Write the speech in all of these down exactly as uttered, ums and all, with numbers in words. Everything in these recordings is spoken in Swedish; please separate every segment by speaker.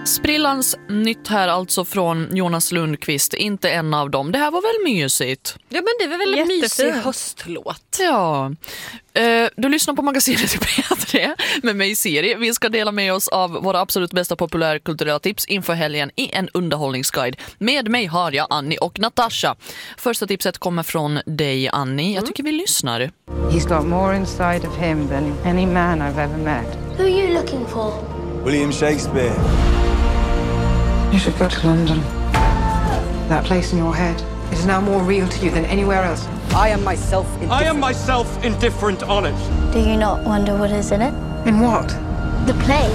Speaker 1: Sprillans nytt här alltså från Jonas Lundqvist, inte en av dem. Det här var väl mysigt?
Speaker 2: Ja, men det var väl en mysig höstlåt.
Speaker 1: Ja, uh, du lyssnar på magasinet i P tre med mig Siri. Vi ska dela med oss av våra absolut bästa populärkulturella tips inför helgen i en underhållningsguide. Med mig har jag Annie och Natasha. Första tipset kommer från dig, Annie. Jag tycker vi lyssnar.
Speaker 3: He's got more inside of him than any man I've ever met.
Speaker 4: Who are you looking for?
Speaker 5: William Shakespeare.
Speaker 3: You should go to London. That place in your head is now more real to you than anywhere else.
Speaker 6: I am myself indifferent.
Speaker 7: I am myself indifferent on it.
Speaker 4: Do you not wonder what is in it?
Speaker 3: In what?
Speaker 4: The play.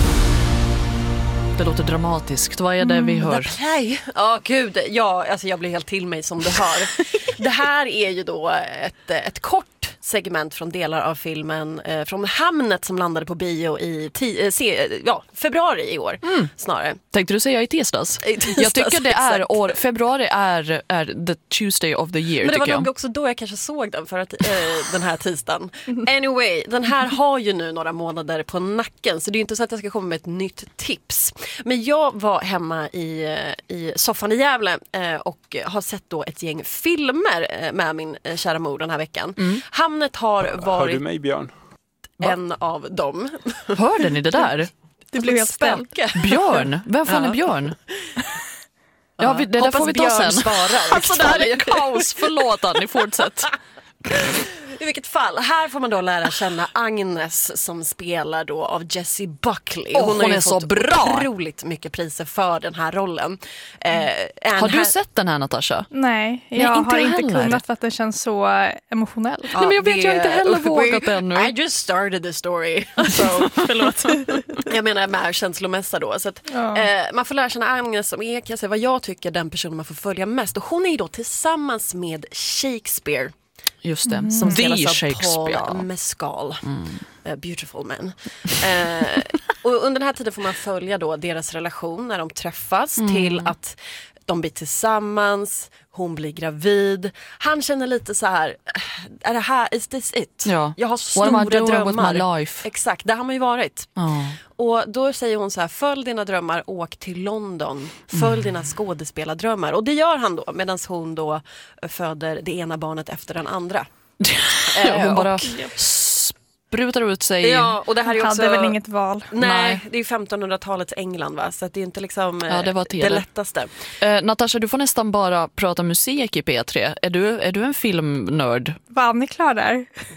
Speaker 1: Det låter dramatiskt. Vad är det vi hör?
Speaker 2: The play. Ja, oh, gud. Ja, alltså jag blir helt till mig som du hör. Det här är ju då ett, ett kort segment från delar av filmen eh, från Hamnet som landade på bio i ti- eh, se, ja, februari i år mm. snarare.
Speaker 1: Tänkte du säga i tisdags?
Speaker 2: I tisdags
Speaker 1: jag tycker det är
Speaker 2: exakt.
Speaker 1: år, februari är, är the Tuesday of the year.
Speaker 2: Men det var
Speaker 1: jag.
Speaker 2: nog också då jag kanske såg den för att, eh, den här tisdagen. Anyway, den här har ju nu några månader på nacken så det är inte så att jag ska komma med ett nytt tips. Men jag var hemma i, i soffan i Gävle eh, och har sett då ett gäng filmer eh, med min eh, kära mor den här veckan. Mm. Hamnet har varit
Speaker 7: Hör du mig, Björn?
Speaker 2: en Va? av dem.
Speaker 1: Hörde ni det där?
Speaker 2: Det blev helt spänt.
Speaker 1: Björn? Vem fan är Björn? Ja, vi, det där får vi ta sen.
Speaker 2: Svarar,
Speaker 1: alltså det här är kaos, förlåt Annie, fortsätt.
Speaker 2: I vilket fall, här får man då lära känna Agnes som spelar då av Jessie Buckley.
Speaker 1: Hon,
Speaker 2: hon har
Speaker 1: hon
Speaker 2: ju
Speaker 1: är
Speaker 2: fått
Speaker 1: så bra.
Speaker 2: Otroligt mycket priser för den här rollen.
Speaker 1: Mm. Eh, har du här... sett den här, Natasha?
Speaker 8: Nej, jag
Speaker 1: Nej, inte
Speaker 8: har inte
Speaker 1: heller.
Speaker 8: kunnat för att den känns så emotionell.
Speaker 1: Ja, Nej, men jag vet, det... jag har inte heller vågat ännu.
Speaker 2: I just started the story. So, förlåt. Jag menar med känslomässa då. Så att, ja. eh, man får lära känna Agnes som är, kan jag säga, vad jag tycker den personen man får följa mest. Och hon är ju då tillsammans med Shakespeare.
Speaker 1: Just det,
Speaker 2: mm. som spelas av
Speaker 1: Shakespeare.
Speaker 2: Paul Mescal. Mm. Uh, beautiful man. Uh, och under den här tiden får man följa då deras relation när de träffas mm. till att de blir tillsammans, hon blir gravid. Han känner lite så här, är det här, is this it?
Speaker 1: Ja.
Speaker 2: Jag har stora drömmar.
Speaker 1: Life?
Speaker 2: Exakt, där har man ju varit.
Speaker 1: Oh.
Speaker 2: Och då säger hon så här, följ dina drömmar, åk till London. Följ mm. dina skådespelardrömmar. Och det gör han då, medan hon då föder det ena barnet efter den andra.
Speaker 1: eh, hon bara... Och, sprutar ut sig.
Speaker 2: Ja, och det här är också...
Speaker 8: hade väl inget val.
Speaker 2: Nej, Nej. det är femtonhundratalets England, va? Så att det är inte liksom
Speaker 1: ja, det, var
Speaker 2: det lättaste.
Speaker 1: Eh, Natasha, du får nästan bara prata musik i P tre. Är du, är du en filmnörd?
Speaker 8: Var ni klar där?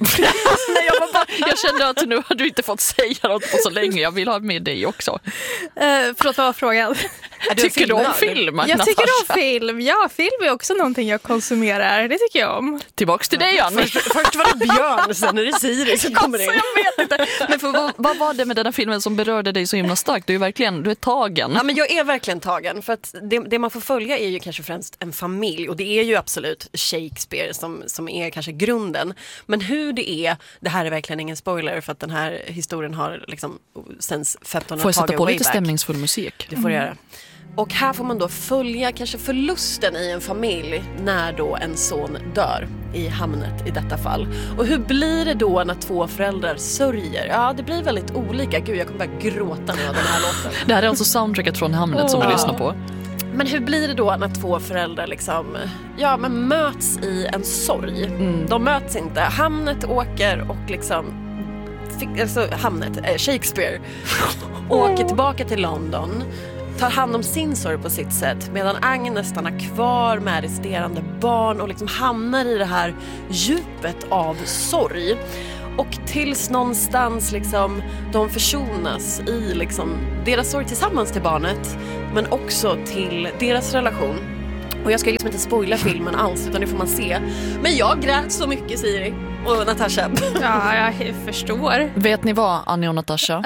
Speaker 1: Nej, jag, var bara, jag kände att nu har du inte fått säga något på så länge. Jag vill ha med dig också.
Speaker 8: Eh, förlåt, vad var frågan?
Speaker 2: Är du
Speaker 1: tycker du om film,
Speaker 8: Jag
Speaker 1: Natasha?
Speaker 8: tycker om film. Ja, film är också någonting jag konsumerar. Det tycker jag om.
Speaker 1: Tillbaks till dig, Annie.
Speaker 2: Först, först var det Björn, sen är det Siri som kommer in.
Speaker 1: Alltså, jag vet inte. Men för, vad, vad var det med den här filmen som berörde dig så himla starkt? Du är verkligen, du är tagen.
Speaker 2: Ja, men jag är verkligen tagen. För att det, det man får följa är ju kanske främst en familj. Och det är ju absolut Shakespeare som, som är kanske grunden. Men hur det är, det här är verkligen ingen spoiler. För att den här historien har liksom sen femtonhundratalet.
Speaker 1: Får jag sätta på lite stämningsfull musik?
Speaker 2: Det får du göra. Och här får man då följa kanske förlusten i en familj när då en son dör i Hamnet i detta fall. Och hur blir det då när två föräldrar sörjer? Ja, det blir väldigt olika. Gud, jag kommer bara gråta när jag den här låten.
Speaker 1: Det här är alltså soundtracket från Hamnet oh. som vi lyssnar på.
Speaker 2: Men hur blir det då när två föräldrar liksom, ja, men möts i en sorg? Mm. De möts inte. Hamnet åker och liksom... Alltså Hamnet, eh, Shakespeare åker tillbaka till London, tar hand om sin sorg på sitt sätt, medan Agnes stannar kvar med resterande barn och liksom hamnar i det här djupet av sorg. Och tills någonstans liksom de försonas i liksom deras sorg tillsammans till barnet, men också till deras relation. Och jag ska liksom inte spoila filmen alls, utan det får man se. Men jag grät så mycket, Siri och Natasha.
Speaker 8: Ja, jag förstår.
Speaker 1: Vet ni vad, Annie och Natasha?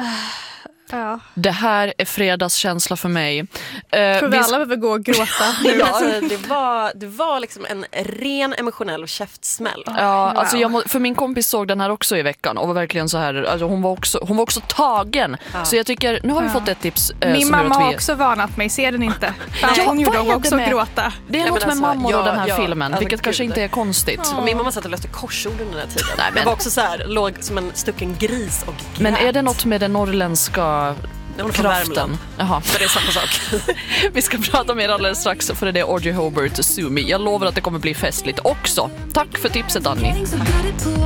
Speaker 8: Ja.
Speaker 1: Det här är fredagskänsla för mig.
Speaker 8: Uh, Tror vi alla behöver gå och gråta.
Speaker 2: Ja, alltså, det var, det var liksom en ren emotionell käftsmäll.
Speaker 1: Ja, wow. Alltså jag må, för min kompis såg den här också i veckan och var verkligen så här, alltså hon var också, hon var också tagen. Ja. Så jag tycker, nu har vi ja. fått ett tips. Eh,
Speaker 8: min
Speaker 1: som
Speaker 8: mamma
Speaker 1: vi...
Speaker 8: har också varnat mig, ser den inte. Ja, hon gjorde hon också med? gråta.
Speaker 1: Det är Nej, något med alltså, mammor ja, och den här ja, filmen, alltså, vilket gud. kanske inte är konstigt.
Speaker 2: Ja. Min mamma satt och löste korsord under den här tiden. Nej, men... Jag var också så här, låg som en stucken gris och grät.
Speaker 1: Men är det något med det norrländska
Speaker 2: Hon är från Värmland.
Speaker 1: Jaha.
Speaker 2: Men det är samma sak.
Speaker 1: Vi ska prata mer alldeles strax, för det är Audrey Hobart, Sue Me. Jag lovar att det kommer bli festligt också. Tack för tipset, Annie.